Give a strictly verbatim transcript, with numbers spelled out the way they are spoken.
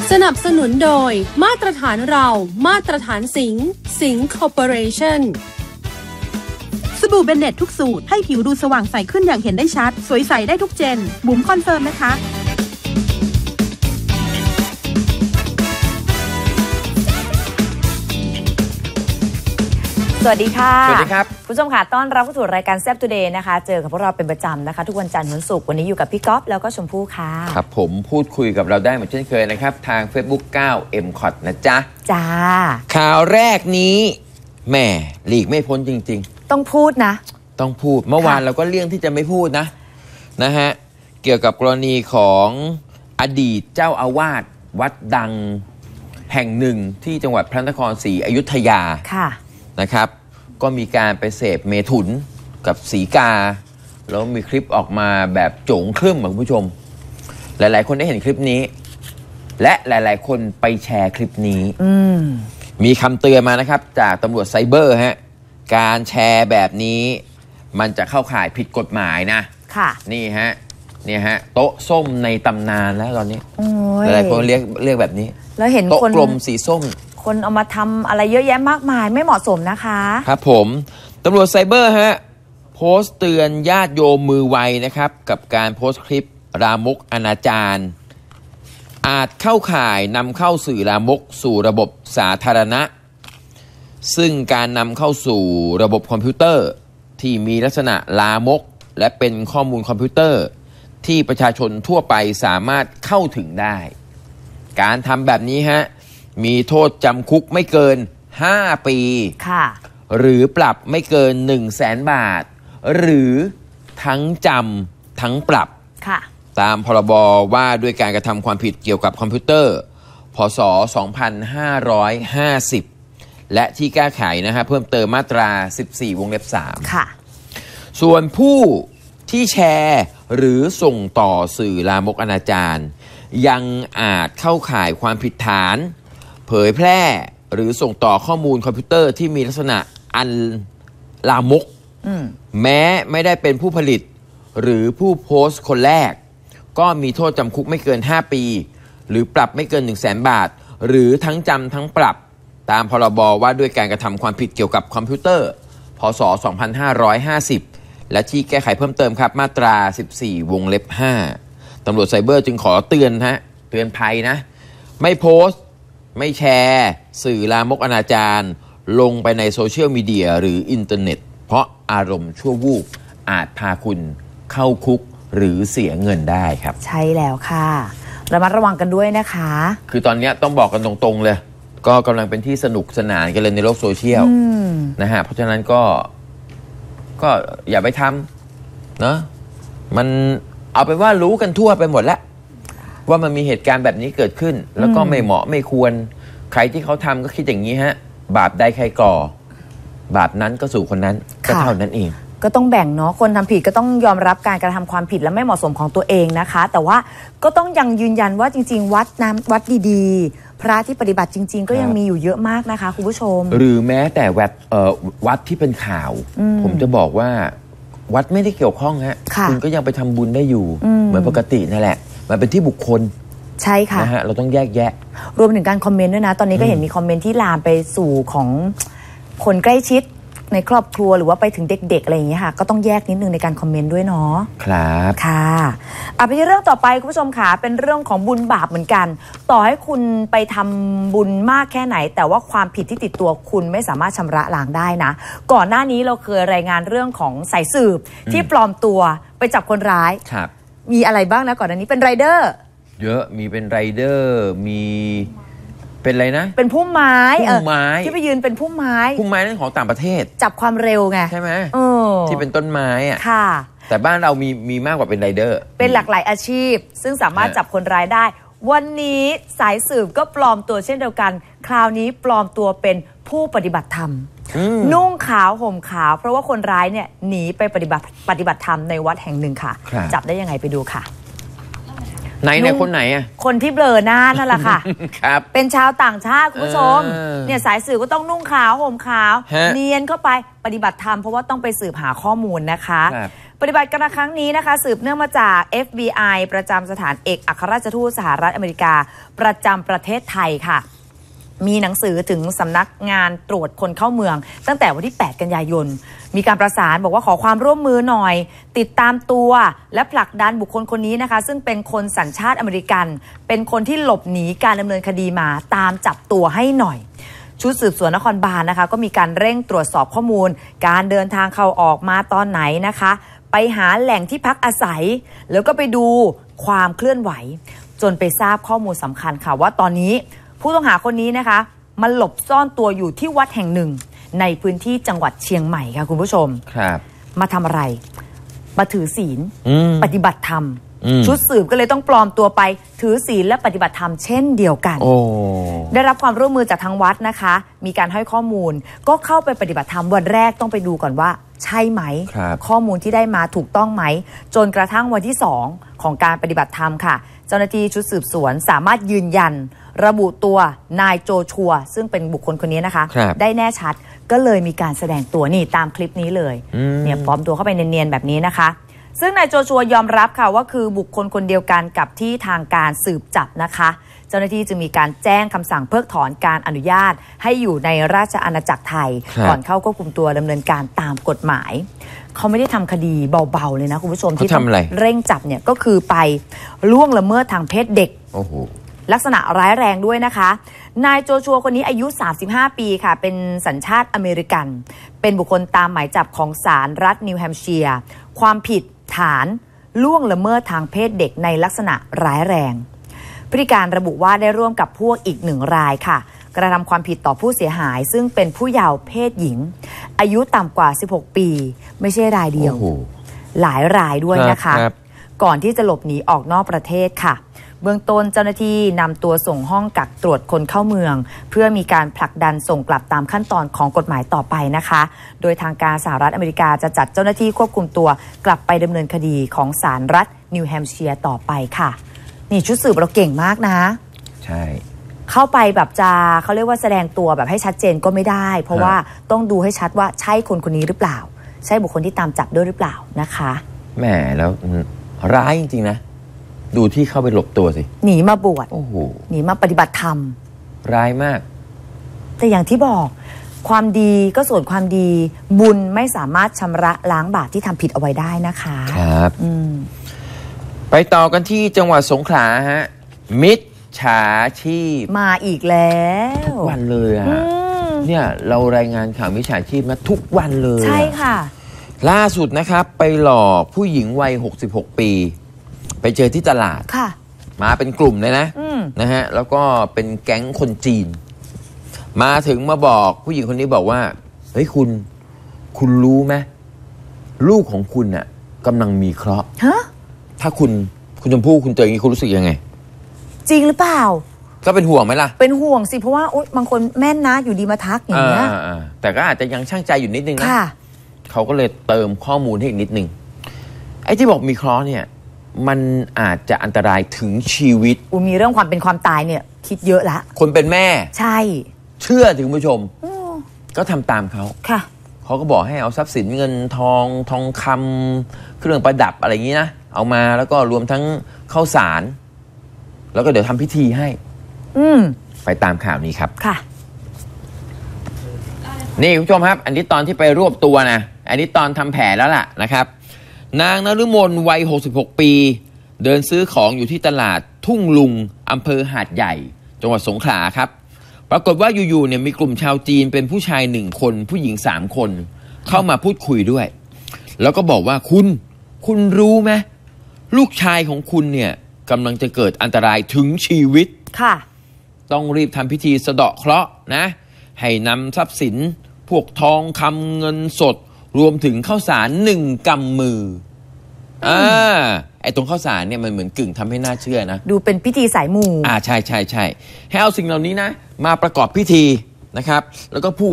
สนับสนุนโดยมาตรฐานเรามาตรฐานสิงห์สิงห์คอร์ปอเรชั่นสบู่เบนเน็ตทุกสูตรให้ผิวดูสว่างใสขึ้นอย่างเห็นได้ชัดสวยใสได้ทุกเจนบุ๋มคอนเฟิร์มนะคะสวัสดีค่ะสวัสดีครับผู้ชมค่ะต้อนรับเข้าสู่รายการแซ่บทูเดย์นะคะเจอกับพวกเราเป็นประจำนะคะทุกวันจันทร์วันศุกร์วันนี้อยู่กับพี่ก๊อฟแล้วก็ชมพู่ค่ะครับผมพูดคุยกับเราได้เหมือนเช่นเคยนะครับทาง Facebook เก้า เอ็ม คอท นะจ๊ะจ้าข่าวแรกนี้แหม่หลีกไม่พ้นจริงๆต้องพูดนะต้องพูดเมื่อวานเราก็เลี่ยงที่จะไม่พูดนะนะฮะเกี่ยวกับกรณีของอดีตเจ้าอาวาสวัดดังแห่งหนึ่งที่จังหวัดพระนครศรีอยุธยาค่ะนะครับก็มีการไปเสพเมถุนกับสีกาแล้วมีคลิปออกมาแบบโจ๋งครึ่มคุณผู้ชมหลายๆคนได้เห็นคลิปนี้และหลายๆคนไปแชร์คลิปนี้มีคำเตือนมานะครับจากตำรวจไซเบอร์ฮะการแชร์แบบนี้มันจะเข้าข่ายผิดกฎหมายนะค่ะนี่ฮะนี่ฮะโต๊ะส้มในตำนานแล้วตอนนี้หลายๆคนเรียกเรียกแบบนี้แล้วเห็นโต๊ะกลมสีส้มคนเอามาทำอะไรเยอะแยะมากมายไม่เหมาะสมนะคะครับผมตำรวจไซเบอร์ฮะโพสต์เตือนญาติโยมมือไวนะครับกับการโพสต์คลิปลามกอนาจารอาจเข้าข่ายนำเข้าสื่อลามกสู่ระบบสาธารณะซึ่งการนำเข้าสู่ระบบคอมพิวเตอร์ที่มีลักษณะลามกและเป็นข้อมูลคอมพิวเตอร์ที่ประชาชนทั่วไปสามารถเข้าถึงได้การทำแบบนี้ฮะมีโทษจำคุกไม่เกินห้าปีค่ะหรือปรับไม่เกิน หนึ่งแสน บาทหรือทั้งจำทั้งปรับค่ะตามพรบว่าด้วยการกระทำความผิดเกี่ยวกับคอมพิวเตอร์พ.ศ. สองพันห้าร้อยห้าสิบและที่แก้ไขนะฮะเพิ่มเติมมาตราสิบสี่วงเล็บสามค่ะส่วนผู้ที่แชร์หรือส่งต่อสื่อลามกอนาจารยังอาจเข้าข่ายความผิดฐานเผยแพร่หรือส่งต่อข้อมูลคอมพิวเตอร์ที่มีลักษณะอันลามกแม้ไม่ได้เป็นผู้ผลิตหรือผู้โพสต์คนแรกก็มีโทษจำคุกไม่เกินห้าปีหรือปรับไม่เกิน หนึ่งแสน บาทหรือทั้งจำทั้งปรับตามพรบว่าด้วยการกระทำความผิดเกี่ยวกับคอมพิวเตอร์พ.ศ. สองพันห้าร้อยห้าสิบและที่แก้ไขเพิ่มเติมครับมาตราสิบสี่วงเล็บห้าตำรวจไซเบอร์จึงขอเตือนฮะเตือนภัยนะไม่โพสต์ไม่แชร์สื่อลามกอนาจารลงไปในโซเชียลมีเดียหรืออินเทอร์เน็ตเพราะอารมณ์ชั่ววูบอาจพาคุณเข้าคุกหรือเสียเงินได้ครับใช่แล้วค่ะระมัดระวังกันด้วยนะคะคือตอนนี้ต้องบอกกันตรงๆเลยก็กำลังเป็นที่สนุกสนานกันเลยในโลกโซเชียลนะฮะเพราะฉะนั้นก็ก็อย่าไปทำเนาะมันเอาไปว่ารู้กันทั่วไปหมดแล้วว่ามันมีเหตุการณ์แบบนี้เกิดขึ้นแล้วก็ไม่เหมาะไม่ควรใครที่เขาทำก็คิดอย่างนี้ฮะบาปใดใครก่อบาปนั้นก็สู่คนนั้นก็เท่านั้นเองก็ต้องแบ่งเนาะคนทำผิดก็ต้องยอมรับการกระทำความผิดและไม่เหมาะสมของตัวเองนะคะแต่ว่าก็ต้องยังยืนยันว่าจริงๆวัดน้ำวัดดีๆพระที่ปฏิบัติจริงๆก็ยังมีอยู่เยอะมากนะคะคุณผู้ชมหรือแม้แต่วัดเอ่อวัดที่เป็นข่าวผมจะบอกว่าวัดไม่ได้เกี่ยวข้องฮะคุณก็ยังไปทำบุญได้อยู่เหมือนปกตินั่นแหละมันเป็นที่บุคคลใช่ค่ะนะฮะเราต้องแยกแยะรวมถึงการคอมเมนต์ด้วยนะตอนนี้ก็เห็นมีคอมเมนต์ที่ลามไปสู่ของคนใกล้ชิดในครอบครัวหรือว่าไปถึงเด็กๆอะไรอย่างเงี้ยค่ะก็ต้องแยกนิดนึงในการคอมเมนต์ด้วยเนาะครับค่ะอ่ะไปที่เรื่องต่อไปคุณผู้ชมค่ะเป็นเรื่องของบุญบาปเหมือนกันต่อให้คุณไปทำบุญมากแค่ไหนแต่ว่าความผิดที่ติดตัวคุณไม่สามารถชำระล้างได้นะก่อนหน้านี้เราเคยรายงานเรื่องของสายสืบที่ปลอมตัวไปจับคนร้ายครับมีอะไรบ้างนะก่อนหน้านี้เป็นไรเดอร์เยอะมีเป็นไรเดอร์มีเป็นอะไรนะเป็นพุ่มไม้พุ่มไม้ที่ไปยืนเป็นพุ่มไม้พุ่มไม้นั่นของต่างประเทศจับความเร็วไงใช่ไหมที่เป็นต้นไม้อ่ะค่ะแต่บ้านเรามีมีมากกว่าเป็นไรเดอร์เป็นหลากหลายอาชีพซึ่งสามารถจับคนร้ายได้วันนี้สายสืบก็ปลอมตัวเช่นเดียวกันคราวนี้ปลอมตัวเป็นผู้ปฏิบัติธรรมนุ่งขาวห่มขาวเพราะว่าคนร้ายเนี่ยหนีไปปฏิบัติปฏิบัติธรรมในวัดแห่งหนึ่งค่ะจับได้ยังไงไปดูค่ะไหนเนี่ยคนไหนอ่ะคนที่เบลอหน้านั่นแหละค่ะครับเป็นชาวต่างชาติคุณผู้ชมเนี่ยสายสืบก็ต้องนุ่งขาวห่มขาวเนียนเข้าไปปฏิบัติธรรมเพราะว่าต้องไปสืบหาข้อมูลนะคะปฏิบัติการครั้งนี้นะคะสืบเนื่องมาจาก เอฟ บี ไอ ประจำสถานเอกอัครราชทูตสหรัฐอเมริกาประจำประเทศไทยค่ะมีหนังสือถึงสำนักงานตรวจคนเข้าเมืองตั้งแต่วันที่แปดกันยายนมีการประสานบอกว่าขอความร่วมมือหน่อยติดตามตัวและผลักดันบุคคลคนนี้นะคะซึ่งเป็นคนสัญชาติอเมริกันเป็นคนที่หลบหนีการดำเนินคดีมาตามจับตัวให้หน่อยชุดสืบสวนนครบาลนะคะก็มีการเร่งตรวจสอบข้อมูลการเดินทางเข้าออกมาตอนไหนนะคะไปหาแหล่งที่พักอาศัยแล้วก็ไปดูความเคลื่อนไหวจนไปทราบข้อมูลสำคัญค่ะว่าตอนนี้ผู้ต้องหาคนนี้นะคะมันหลบซ่อนตัวอยู่ที่วัดแห่งหนึ่งในพื้นที่จังหวัดเชียงใหม่ค่ะคุณผู้ชมครับมาทำอะไรมาถือศีลปฏิบัติธรรมมชุดสืบก็เลยต้องปลอมตัวไปถือศีลและปฏิบัติธรรมเช่นเดียวกันโอ้ได้รับความร่วมมือจากทางวัดนะคะมีการให้ข้อมูลก็เข้าไปปฏิบัติธรรมวันแรกต้องไปดูก่อนว่าใช่ไหมข้อมูลที่ได้มาถูกต้องไหมจนกระทั่งวันที่สองของการปฏิบัติธรรมค่ะเจ้าหน้าที่ชุดสืบสวนสามารถยืนยันระบุตัวนายโจชัวซึ่งเป็นบุคคลคนนี้นะคะได้แน่ชัดก็เลยมีการแสดงตัวนี่ตามคลิปนี้เลยเนี่ยปลอมตัวเข้าไปเนียนๆแบบนี้นะคะซึ่งนายโจชัวยอมรับค่ะว่าคือบุคคลคนเดียวกันกับที่ทางการสืบจับนะคะเจ้าหน้าที่จึงมีการแจ้งคำสั่งเพิกถอนการอนุญาตให้อยู่ในราชอาณาจักรไทยก่อนเข้าควบคุมตัวดำเนินการตามกฎหมายเขาไม่ได้ทำคดีเบาๆเลยนะคุณผู้ชมที่ต้องเร่งจับเนี่ยก็คือไปล่วงละเมิดทางเพศเด็กลักษณะร้ายแรงด้วยนะคะนายโจชัวคนนี้อายุสามสิบห้าปีค่ะเป็นสัญชาติอเมริกันเป็นบุคคลตามหมายจับของศาลรัฐนิวแฮมป์เชียร์ความผิดฐานล่วงละเมิดทางเพศเด็กในลักษณะร้ายแรงพฤติการระบุว่าได้ร่วมกับพวกอีกหนึ่งรายค่ะกระทำความผิดต่อผู้เสียหายซึ่งเป็นผู้เยาว์เพศหญิงอายุต่ำกว่าสิบหกปีไม่ใช่รายเดียวหลายรายด้วยนะคะก่อนที่จะหลบหนีออกนอกประเทศค่ะเบื้องต้นเจ้าหน้าที่นำตัวส่งห้องกักตรวจคนเข้าเมืองเพื่อมีการผลักดันส่งกลับตามขั้นตอนของกฎหมายต่อไปนะคะโดยทางการสหรัฐอเมริกาจะจัดเจ้าหน้าที่ควบคุมตัวกลับไปดำเนินคดีของศาลรัฐนิวแฮมป์เชียร์ต่อไปค่ะนี่ชุดสืบเราเก่งมากนะใช่เข้าไปแบบจะเขาเรียกว่าแสดงตัวแบบให้ชัดเจนก็ไม่ได้เพราะว่าต้องดูให้ชัดว่าใช่คนคนนี้หรือเปล่าใช่บุคคลที่ตามจับด้วยหรือเปล่านะคะแหมแล้วร้ายจริงๆนะดูที่เข้าไปหลบตัวสิหนีมาบวชโอ้โหหนีมาปฏิบัติธรรมร้ายมากแต่อย่างที่บอกความดีก็ส่วนความดีบุญไม่สามารถชำระล้างบาปที่ทำผิดเอาไว้ได้นะคะครับไปต่อกันที่จังหวัดสงขลาฮะมิจฉาชีพมาอีกแล้วทุกวันเลยอ่ะเนี่ยเรารายงานข่าวมิจฉาชีพมาทุกวันเลยใช่ค่ะล่าสุดนะครับไปหลอกผู้หญิงวัยหกสิบหกปีไปเจอที่ตลาดค่ะมาเป็นกลุ่มเลยนะนะฮะแล้วก็เป็นแก๊งคนจีนมาถึงมาบอกผู้หญิงคนนี้บอกว่าเฮ้ยคุณคุณรู้ไหมลูกของคุณน่ะกำลังมีเคราะห์ฮะถ้าคุณคุณชมพู่คุณเจออย่างนี้คุณรู้สึกยังไงจริงหรือเปล่าก็เป็นห่วงไหมล่ะเป็นห่วงสิเพราะว่าบางคนแม่นนะอยู่ดีมาทักอย่างเงี้ยแต่ก็อาจจะยังช่างใจอยู่นิดนึงนะค่ะเขาก็เลยเติมข้อมูลให้อีกนิดนึงไอ้ที่บอกมีเคราะห์เนี่ยมันอาจจะอันตรายถึงชีวิตอูมีเรื่องความเป็นความตายเนี่ยคิดเยอะละคนเป็นแม่ใช่เชื่อถึงผู้ชมก็ทำตามเขาค่ะเขาก็บอกให้เอาทรัพย์สินเงินทองทองคำเครื่องประดับอะไรอย่างนี้นะเอามาแล้วก็รวมทั้งข้าวสารแล้วก็เดี๋ยวทำพิธีให้อืมไปตามข่าวนี้ครับค่ะนี่คุณผู้ชมครับอันนี้ตอนที่ไปรวบตัวนะอันนี้ตอนทำแผลแล้วล่ะนะครับนางนฤมลวัยหกสิบหกปีเดินซื้อของอยู่ที่ตลาดทุ่งลุงอำเภอหาดใหญ่จังหวัดสงขลาครับปรากฏว่าอยู่ๆเนี่ยมีกลุ่มชาวจีนเป็นผู้ชายหนึ่งคนผู้หญิงสามคนเข้ามาพูดคุยด้วยแล้วก็บอกว่าคุณคุณรู้ไหมลูกชายของคุณเนี่ยกำลังจะเกิดอันตรายถึงชีวิตค่ะต้องรีบทำพิธีสะเดาะเคราะห์นะให้นำทรัพย์สินพวกทองคำเงินสดรวมถึงข้าวสารหนึ่งกำมืออ่าไอ้ตรงข้าวสารเนี่ยมันเหมือนกึ่งทำให้น่าเชื่อนะดูเป็นพิธีสายมูอ่าใช่ใช่ใช่ให้เอาสิ่งเหล่านี้นะมาประกอบพิธีนะครับแล้วก็พูด